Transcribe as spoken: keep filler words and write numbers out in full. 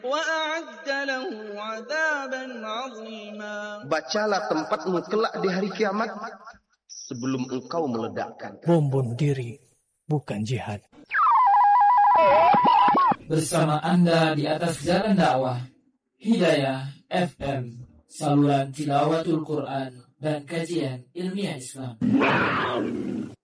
وأعد له عذابا عظيما. Bacalah tempatmu kelak di hari kiamat sebelum engkau meledakkan. Bom bunuh diri bukan jihad. Bersama Anda di atas jalan dakwah Hidayah F M, saluran tilawatul Quran dan kajian ilmiah Islam.